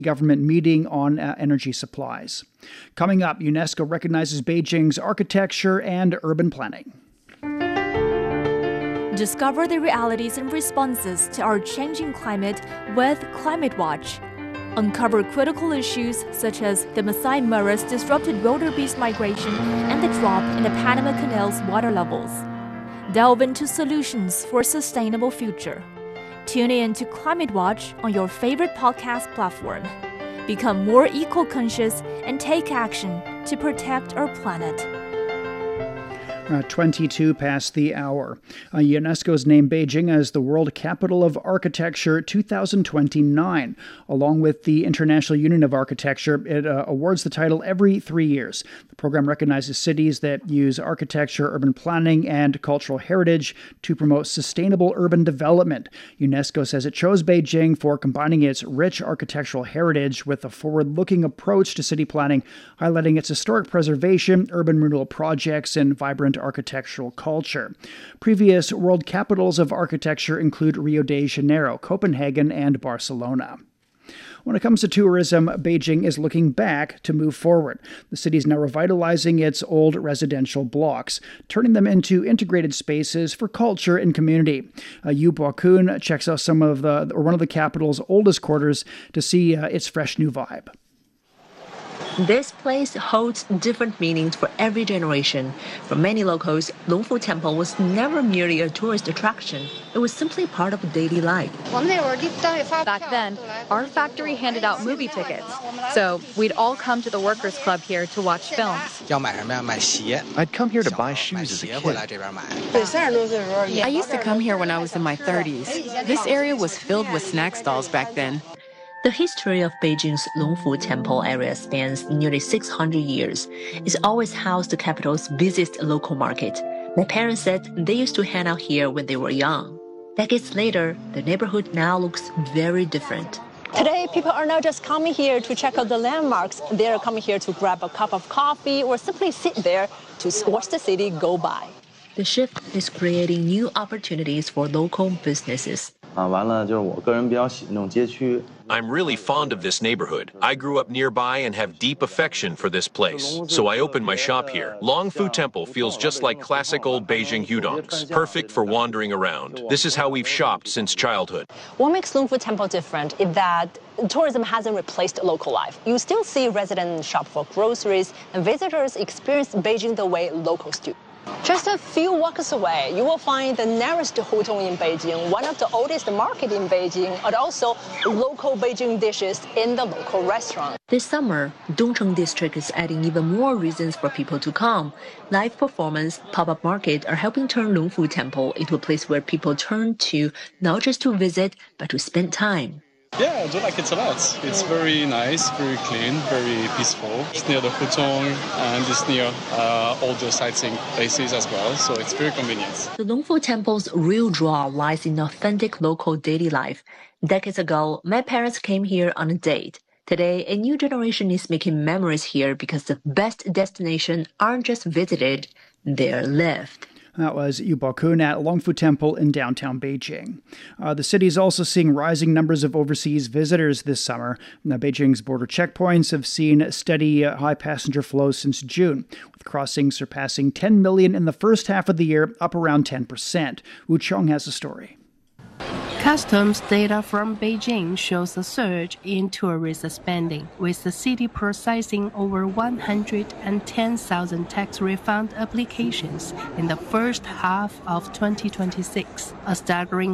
government meeting on energy supplies. Coming up, UNESCO recognizes Beijing's architecture and urban planning. Discover the realities and responses to our changing climate with Climate Watch. Uncover critical issues such as the Masai Mara's disrupted wildebeest migration and the drop in the Panama Canal's water levels. Delve into solutions for a sustainable future. Tune in to Climate Watch on your favorite podcast platform. Become more eco-conscious and take action to protect our planet. 22 past the hour. UNESCO has named Beijing as the World Capital of Architecture 2029. Along with the International Union of Architecture, it awards the title every 3 years. The program recognizes cities that use architecture, urban planning, and cultural heritage to promote sustainable urban development. UNESCO says it chose Beijing for combining its rich architectural heritage with a forward-looking approach to city planning, highlighting its historic preservation, urban renewal projects, and vibrant architectural culture. Previous world capitals of architecture include Rio de Janeiro, Copenhagen, and Barcelona. When it comes to tourism, Beijing is looking back to move forward. The city is now revitalizing its old residential blocks, turning them into integrated spaces for culture and community. Yu Boakun checks out one of the capital's oldest quarters to see its fresh new vibe. This place holds different meanings for every generation. For many locals, Longfu Temple was never merely a tourist attraction. It was simply part of daily life. Back then, our factory handed out movie tickets. So we'd all come to the workers' club here to watch films. I'd come here to buy shoes as a kid. I used to come here when I was in my 30s. This area was filled with snack stalls back then. The history of Beijing's Longfu Temple area spans nearly 600 years. It's always housed the capital's busiest local market. My parents said they used to hang out here when they were young. Decades later, the neighborhood now looks very different. Today, people are not just coming here to check out the landmarks. They're coming here to grab a cup of coffee or simply sit there to watch the city go by. The shift is creating new opportunities for local businesses. I'm really fond of this neighborhood. I grew up nearby and have deep affection for this place. So I opened my shop here. Longfu Temple feels just like classic old Beijing hudongs, perfect for wandering around. This is how we've shopped since childhood. What makes Longfu Temple different is that tourism hasn't replaced local life. You still see residents shop for groceries, and visitors experience Beijing the way locals do. Just a few walks away, you will find the nearest hutong in Beijing, one of the oldest markets in Beijing, and also local Beijing dishes in the local restaurant. This summer, Dongcheng District is adding even more reasons for people to come. Live performance, pop-up market are helping turn Longfu Temple into a place where people turn to not just to visit, but to spend time. Yeah, I do like it a lot. It's very nice, very clean, very peaceful. It's near the Hutong and it's near all the sightseeing places as well, so it's very convenient. The Longfu Temple's real draw lies in authentic local daily life. Decades ago, my parents came here on a date. Today, a new generation is making memories here because the best destinations aren't just visited, they're lived. That was Yu Boakun at Longfu Temple in downtown Beijing. The city is also seeing rising numbers of overseas visitors this summer. Now, Beijing's border checkpoints have seen steady high passenger flows since June, with crossings surpassing 10 million in the first half of the year, up around 10%. Wu Chong has a story. Customs data from Beijing shows a surge in tourist spending, with the city processing over 110,000 tax refund applications in the first half of 2026, a staggering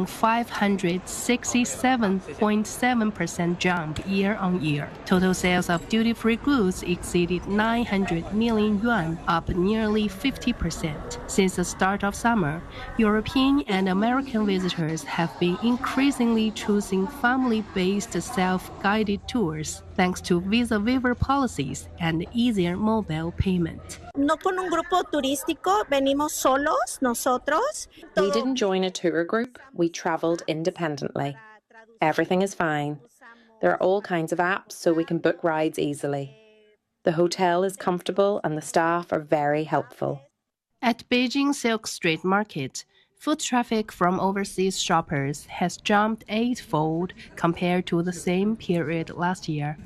567.7% jump year-on-year. Total sales of duty-free goods exceeded 900 million yuan, up nearly 50%. Since the start of summer, European and American visitors have been increasingly choosing family-based self-guided tours thanks to visa waiver policies and easier mobile payment. We didn't join a tour group, we traveled independently. Everything is fine. There are all kinds of apps so we can book rides easily. The hotel is comfortable and the staff are very helpful. At Beijing Silk Street Market, foot traffic from overseas shoppers has jumped eightfold compared to the same period last year.